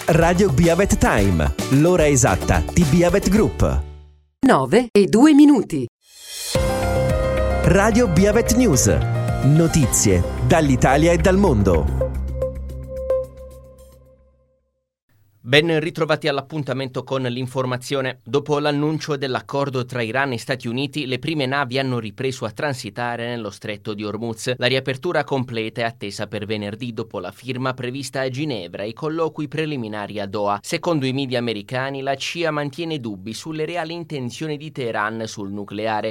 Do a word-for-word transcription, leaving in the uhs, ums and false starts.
Radio Biavet Time, l'ora esatta di Biavet Group. nove e due minuti. Radio Biavet News. Notizie dall'Italia e dal mondo. Ben ritrovati all'appuntamento con l'informazione. Dopo l'annuncio dell'accordo tra Iran e Stati Uniti, le prime navi hanno ripreso a transitare nello stretto di Hormuz. La riapertura completa è attesa per venerdì dopo la firma prevista a Ginevra e i colloqui preliminari a Doha. Secondo i media americani, la C I A mantiene dubbi sulle reali intenzioni di Teheran sul nucleare.